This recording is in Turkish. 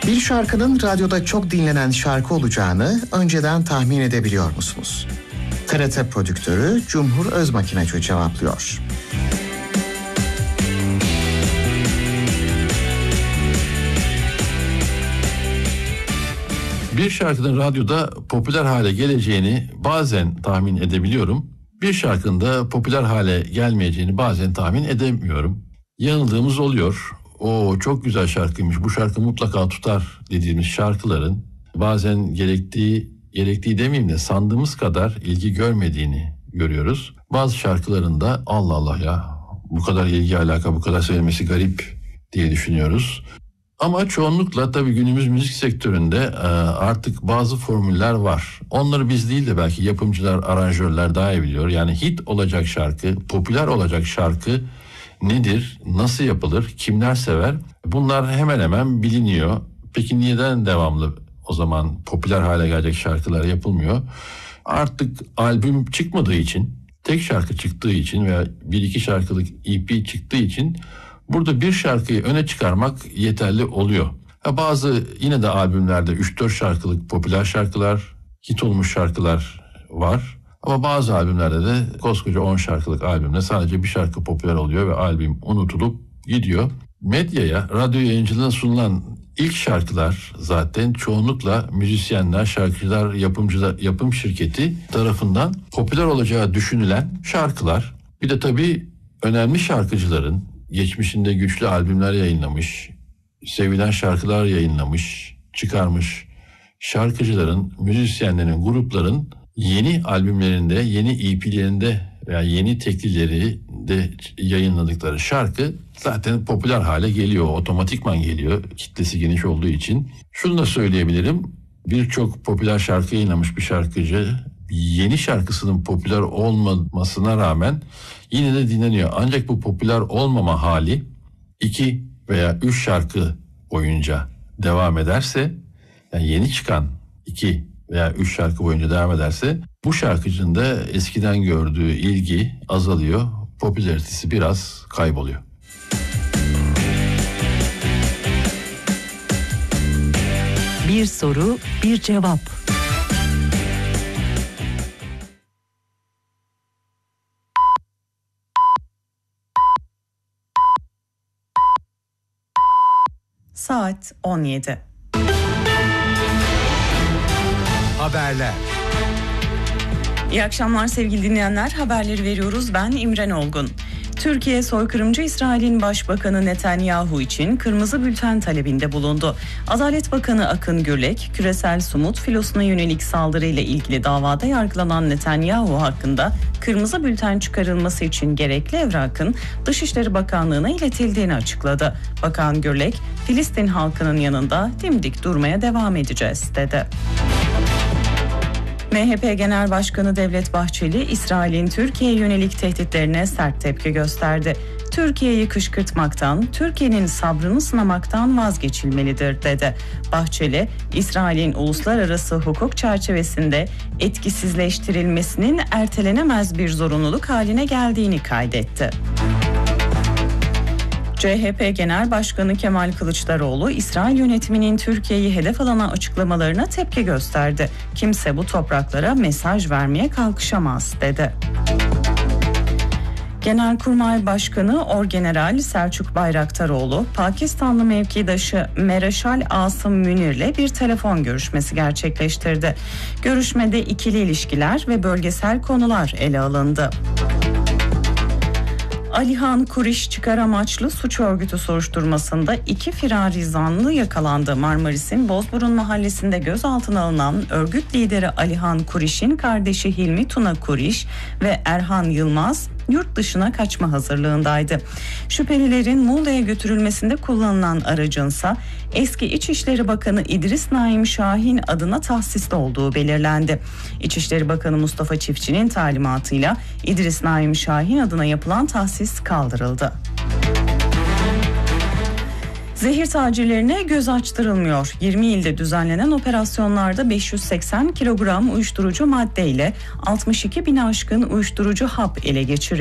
Bir şarkının radyoda çok dinlenen şarkı olacağını önceden tahmin edebiliyor musunuz? TRT prodüktörü Cumhur Özmakinacı cevaplıyor. Bir şarkının radyoda popüler hale geleceğini bazen tahmin edebiliyorum. Bir şarkının da popüler hale gelmeyeceğini bazen tahmin edemiyorum. Yanıldığımız oluyor. O çok güzel şarkıymış, bu şarkı mutlaka tutar dediğimiz şarkıların bazen gerektiği demeyeyim de sandığımız kadar ilgi görmediğini görüyoruz. Bazı şarkıların da Allah Allah ya bu kadar ilgi alaka, bu kadar sevilmesi garip diye düşünüyoruz. Ama çoğunlukla tabii günümüz müzik sektöründe artık bazı formüller var. Onları biz değil de belki yapımcılar, aranjörler daha iyi biliyor. Yani hit olacak şarkı, popüler olacak şarkı nedir, nasıl yapılır, kimler sever? Bunlar hemen hemen biliniyor. Peki neden devamlı o zaman popüler hale gelecek şarkılar yapılmıyor? Artık albüm çıkmadığı için, tek şarkı çıktığı için veya bir iki şarkılık EP çıktığı için burada bir şarkıyı öne çıkarmak yeterli oluyor. Bazı yine de albümlerde 3-4 şarkılık popüler şarkılar, hit olmuş şarkılar var. Ama bazı albümlerde de koskoca 10 şarkılık albümde sadece bir şarkı popüler oluyor ve albüm unutulup gidiyor. Medyaya, radyo yayıncılığına sunulan ilk şarkılar zaten çoğunlukla müzisyenler, şarkıcılar, yapım şirketi tarafından popüler olacağı düşünülen şarkılar. Bir de tabii önemli şarkıcıların geçmişinde güçlü albümler yayınlamış, sevilen şarkılar yayınlamış, çıkarmış şarkıcıların, müzisyenlerin, grupların yeni albümlerinde, yeni EP'lerinde veya yeni teklilerinde yayınladıkları şarkı zaten popüler hale geliyor, otomatikman geliyor kitlesi geniş olduğu için. Şunu da söyleyebilirim, birçok popüler şarkı yayınlamış bir şarkıcı yeni şarkısının popüler olmamasına rağmen yine de dinleniyor. Ancak bu popüler olmama hali 2 veya 3 şarkı boyunca devam ederse, yani yeni çıkan 2 veya 3 şarkı boyunca devam ederse bu şarkıcının da eskiden gördüğü ilgi azalıyor, popülaritesi biraz kayboluyor. Bir soru, bir cevap. Saat 17. Haberler. İyi akşamlar sevgili dinleyenler. Haberleri veriyoruz. Ben İmren Olgun. Türkiye soykırımcı İsrail'in Başbakanı Netanyahu için kırmızı bülten talebinde bulundu. Adalet Bakanı Akın Gürlek, küresel somut filosuna yönelik saldırıyla ilgili davada yargılanan Netanyahu hakkında kırmızı bülten çıkarılması için gerekli evrakın Dışişleri Bakanlığı'na iletildiğini açıkladı. Bakan Gürlek, Filistin halkının yanında dimdik durmaya devam edeceğiz dedi. MHP Genel Başkanı Devlet Bahçeli, İsrail'in Türkiye'ye yönelik tehditlerine sert tepki gösterdi. Türkiye'yi kışkırtmaktan, Türkiye'nin sabrını sınamaktan vazgeçilmelidir dedi. Bahçeli, İsrail'in uluslararası hukuk çerçevesinde etkisizleştirilmesinin ertelenemez bir zorunluluk haline geldiğini kaydetti. CHP Genel Başkanı Kemal Kılıçdaroğlu, İsrail yönetiminin Türkiye'yi hedef alan açıklamalarına tepki gösterdi. Kimse bu topraklara mesaj vermeye kalkışamaz dedi. Genelkurmay Başkanı Orgeneral Selçuk Bayraktaroğlu, Pakistanlı mevkidaşı Mereşal Asım Münir'le bir telefon görüşmesi gerçekleştirdi. Görüşmede ikili ilişkiler ve bölgesel konular ele alındı. Alihan Kuriş çıkar amaçlı suç örgütü soruşturmasında 2 firari zanlı yakalandı. Marmaris'in Bozburun mahallesinde gözaltına alınan örgüt lideri Alihan Kuriş'in kardeşi Hilmi Tuna Kuriş ve Erhan Yılmaz yurt dışına kaçma hazırlığındaydı. Şüphelilerin Muğla'ya götürülmesinde kullanılan aracınsa eski İçişleri Bakanı İdris Naim Şahin adına tahsisli olduğu belirlendi. İçişleri Bakanı Mustafa Çiftçi'nin talimatıyla İdris Naim Şahin adına yapılan tahsis kaldırıldı. Zehir tacirlerine göz açtırılmıyor. 20 ilde düzenlenen operasyonlarda 580 kilogram uyuşturucu madde ile 62 bini aşkın uyuşturucu hap ele geçirildi.